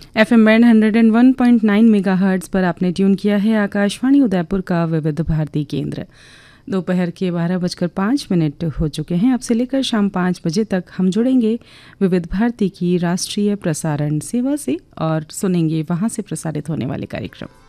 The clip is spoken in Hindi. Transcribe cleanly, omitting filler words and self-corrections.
FM बैंड 101.9 मेगाहर्ट्ज़ पर आपने ट्यून किया है आकाशवाणी उदयपुर का विविध भारती केंद्र। दोपहर के 12:05 हो चुके हैं। अब से लेकर शाम 5 बजे तक हम जुड़ेंगे विविध भारती की राष्ट्रीय प्रसारण सेवा से और सुनेंगे वहाँ से प्रसारित होने वाले कार्यक्रम।